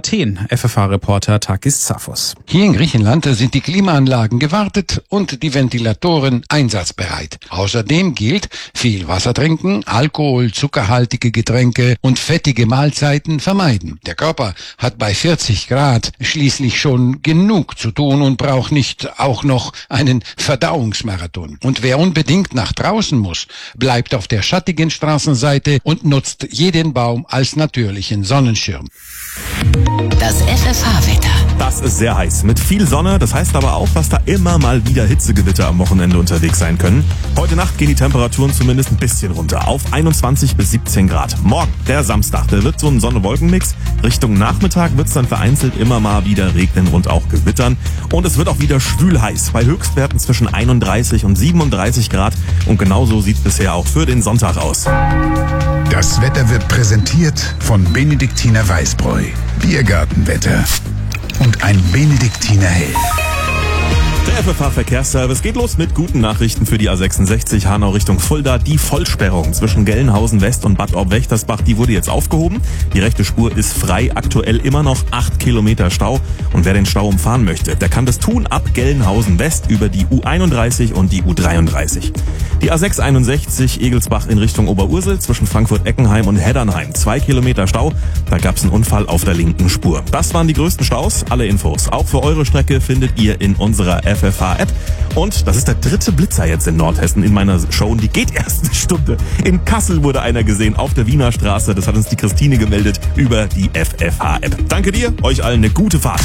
Athen, FFH-Reporter Takis Zaphos. Hier in Griechenland sind die Klimaanlagen gewartet und die Ventilatoren einsatzbereit. Außerdem gilt, viel Wasser trinken, Alkohol, zuckerhaltige Getränke und fettige Mahlzeiten vermeiden. Der Körper hat bei 40 Grad schließlich schon genug zu tun und braucht nicht auch noch einen Verdauungsmarathon. Und wer unbedingt nach draußen muss, bleibt auf der schattigen Straßenseite und nutzt jeden Baum als natürlichen Sonnenschirm. Das FFH-Wetter. Das ist sehr heiß, mit viel Sonne. Das heißt aber auch, dass da immer mal wieder Hitzegewitter am Wochenende unterwegs sein können. Heute Nacht gehen die Temperaturen zumindest ein bisschen runter, auf 21 bis 17 Grad. Morgen, der Samstag, der wird so ein Sonne-Wolken-Mix. Richtung Nachmittag wird es dann vereinzelt immer mal wieder regnen und auch gewittern. Und es wird auch wieder schwül heiß, bei Höchstwerten zwischen 31 und 37 Grad. Und genauso sieht es bisher auch für den Sonntag aus. Das Wetter wird präsentiert von Benediktiner Weißbräu. Biergartenwetter und ein Benediktiner Hell. Der FFH-Verkehrsservice geht los mit guten Nachrichten für die A66 Hanau Richtung Fulda. Die Vollsperrung zwischen Gelnhausen West und Bad Orb-Wächtersbach, die wurde jetzt aufgehoben. Die rechte Spur ist frei, aktuell immer noch 8 Kilometer Stau. Und wer den Stau umfahren möchte, der kann das tun ab Gelnhausen West über die U31 und die U33. Die A661 Egelsbach in Richtung Oberursel zwischen Frankfurt-Eckenheim und Heddernheim. 2 Kilometer Stau, da gab es einen Unfall auf der linken Spur. Das waren die größten Staus. Alle Infos, auch für eure Strecke, findet ihr in unserer FFH-App. Und das ist der 3. Blitzer jetzt in Nordhessen in meiner Show. Und die geht erst eine Stunde. In Kassel wurde einer gesehen auf der Wiener Straße. Das hat uns die Christine gemeldet über die FFH-App. Danke dir, euch allen eine gute Fahrt.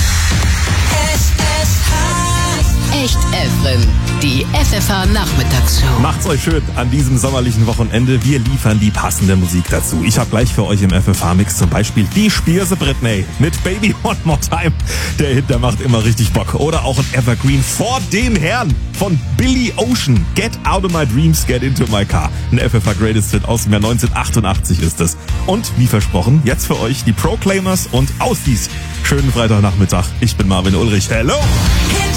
Echt Efren, die FFH-Nachmittagsshow. Macht's euch schön an diesem sommerlichen Wochenende. Wir liefern die passende Musik dazu. Ich habe gleich für euch im FFH-Mix zum Beispiel die Spierse Britney mit Baby One More Time. Der Hit, der macht immer richtig Bock. Oder auch ein Evergreen vor dem Herrn von Billy Ocean. Get Out of My Dreams, Get Into My Car. Ein FFH Greatest Hit aus dem Jahr 1988 ist es. Und wie versprochen, jetzt für euch die Proclaimers und Aussies. Schönen Freitagnachmittag. Ich bin Marvin Ulrich. Hello!